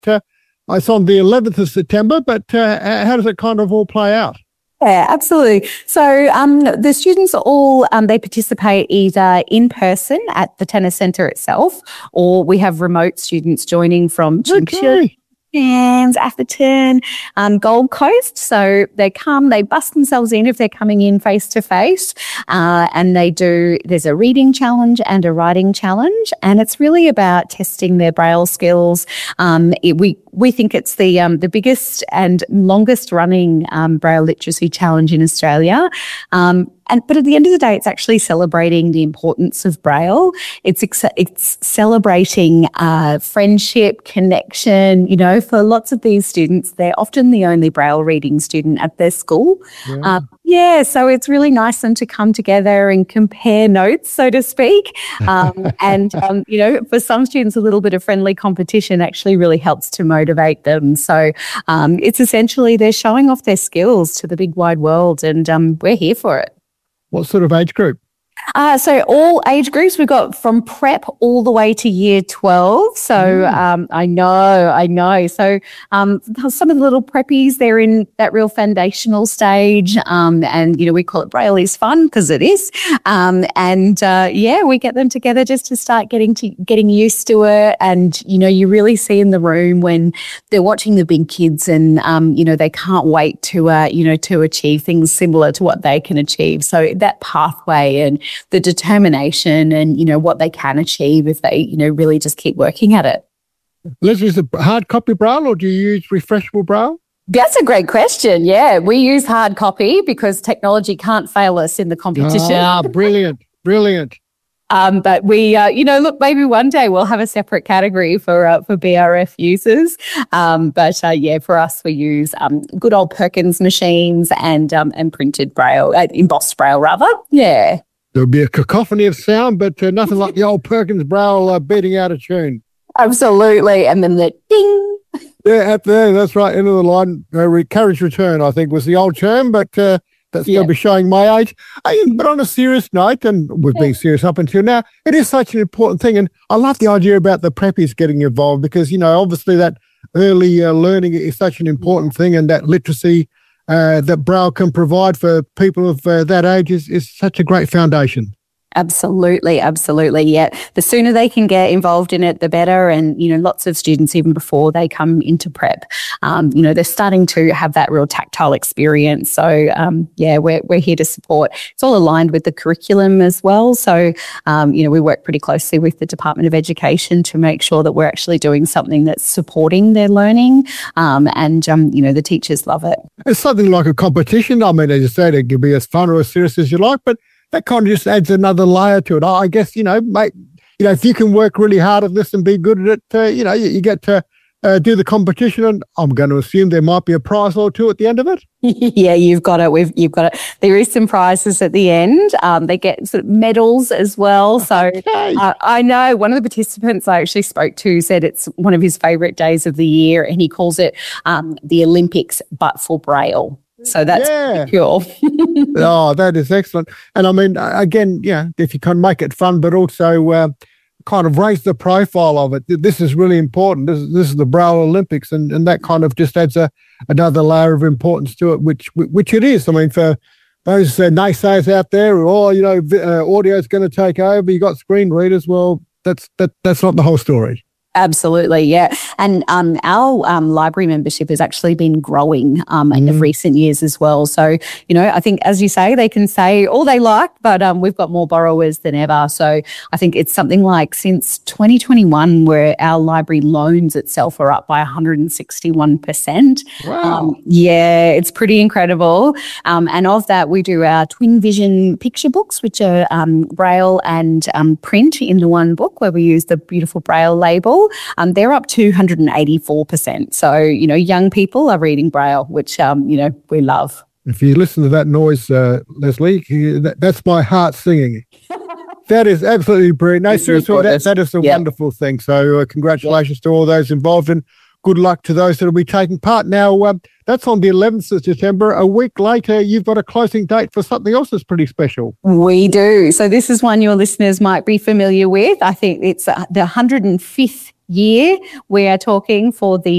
it's on the 11th of September, but how does it kind of all play out? Yeah, absolutely. So the students are all, they participate either in person at the tennis centre itself, or we have remote students joining from Chinchilla, Atherton, Gold Coast. So they come, they bust themselves in if they're coming in face to face, and there's a reading challenge and a writing challenge, and it's really about testing their Braille skills. We think it's the biggest and longest running Braille literacy challenge in Australia. But at the end of the day, it's actually celebrating the importance of Braille. It's celebrating friendship, connection. You know, for lots of these students, they're often the only Braille reading student at their school. So it's really nice for them to come together and compare notes, so to speak. For some students, a little bit of friendly competition actually really helps to motivate them. So it's essentially they're showing off their skills to the big wide world, and we're here for it. What sort of age group? So all age groups, we've got from prep all the way to year 12. So I know. So some of the little preppies, they're in that real foundational stage. We call it Braille is fun because it is. We get them together just to start getting used to it. And, you really see in the room when they're watching the big kids and, they can't wait to achieve things similar to what they can achieve. So that pathway and the determination and, what they can achieve if they, really just keep working at it. Leslie, is it hard copy Braille or do you use refreshable Braille? That's a great question. Yeah, we use hard copy because technology can't fail us in the competition. Brilliant. But we, maybe one day we'll have a separate category for BRF users. For us, we use good old Perkins machines and printed Braille, embossed Braille rather. Yeah. There'll be a cacophony of sound, but nothing like the old Perkins Braille beating out a tune. Absolutely. And then the ding. Yeah, that's right. End of the line. Carriage return, I think, was the old term, but that's going to be showing my age. But on a serious note, and we've been serious up until now, it is such an important thing. And I love the idea about the preppies getting involved because, obviously that early learning is such an important thing, and that literacy that Braille can provide for people of that age is such a great foundation. Absolutely. Yeah. The sooner they can get involved in it, the better. And, lots of students, even before they come into prep, they're starting to have that real tactile experience. So, we're here to support. It's all aligned with the curriculum as well. So, we work pretty closely with the Department of Education to make sure that we're actually doing something that's supporting their learning. The teachers love it. It's something like a competition. I mean, as you said, it can be as fun or as serious as you like, but that kind of just adds another layer to it. I guess, if you can work really hard at this and be good at it, you get to do the competition, and I'm going to assume there might be a prize or two at the end of it. Yeah, you've got it. You've got it. There is some prizes at the end. They get sort of medals as well. So I know one of the participants I actually spoke to said it's one of his favourite days of the year, and he calls it the Olympics, but for Braille. So that's pretty cool. Oh, that is excellent. And I mean, again, if you can make it fun, but also kind of raise the profile of it. This is really important. This is the Braille Olympics, and that kind of just adds another layer of importance to it, which it is. I mean, for those naysayers out there, audio is going to take over. You got screen readers. Well, that's not the whole story. Absolutely, yeah. And our library membership has actually been growing in recent years as well. So, I think, as you say, they can say all they like, but we've got more borrowers than ever. So I think it's something like since 2021 where our library loans itself are up by 161%. Wow. It's pretty incredible. And of that, we do our Twin Vision picture books, which are Braille and print in the one book where we use the beautiful Braille label. They're up 284%. So, young people are reading Braille, which, we love. If you listen to that noise, Leslie, that's my heart singing. That is absolutely brilliant. No, seriously, that is a wonderful thing. So congratulations to all those involved, and good luck to those that will be taking part. Now, that's on the 11th of September. A week later, you've got a closing date for something else that's pretty special. We do. So this is one your listeners might be familiar with. I think it's the 105th year we are talking for the